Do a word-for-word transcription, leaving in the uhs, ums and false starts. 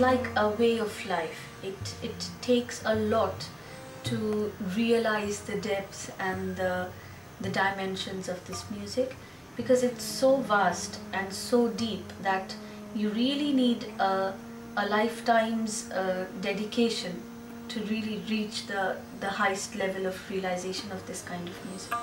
like a way of life. It, it takes a lot to realize the depth and the, the dimensions of this music, because it's so vast and so deep that you really need a, a lifetime's uh, dedication to really reach the, the highest level of realization of this kind of music.